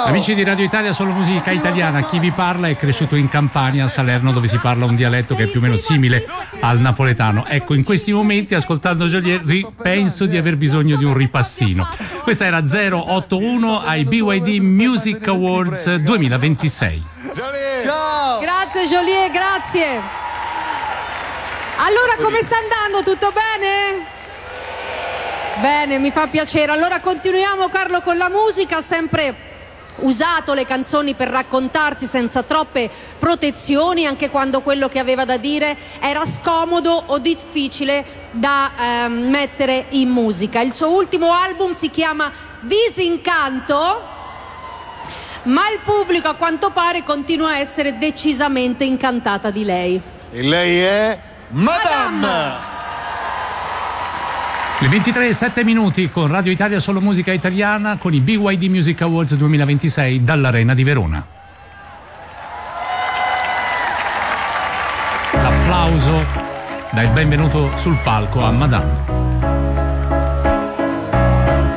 Amici di Radio Italia, solo musica italiana. Chi vi parla è cresciuto in Campania, a Salerno, dove si parla un dialetto che è più o meno simile al napoletano. Ecco, in questi momenti, ascoltando Joliet, penso di aver bisogno di un ripassino. Questa era 081 ai BYD Music Awards 2026. Ciao! Grazie Joliet, grazie. Allora, come sta andando? Tutto bene? Bene, mi fa piacere. Allora continuiamo, Carlo, con la musica. Sempre usato le canzoni per raccontarsi senza troppe protezioni, anche quando quello che aveva da dire era scomodo o difficile da mettere in musica. Il suo ultimo album si chiama Disincanto, ma il pubblico a quanto pare continua a essere decisamente incantata di lei. E lei è Madame! Le 23:07 con Radio Italia, solo musica italiana, con i BYD Music Awards 2026 dall'Arena di Verona. L'applauso dà il benvenuto sul palco a Madame.